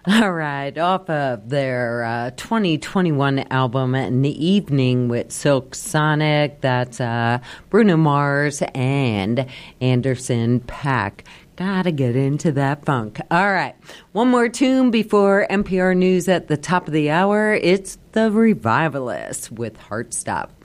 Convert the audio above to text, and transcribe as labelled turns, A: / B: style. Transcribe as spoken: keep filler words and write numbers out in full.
A: All right, off of their uh, twenty twenty-one album, In the Evening with Silk Sonic, that's uh, Bruno Mars and Anderson .Paak. Gotta get into that funk. All right, one more tune before N P R News at the top of the hour. It's The Revivalists with Heart Stop.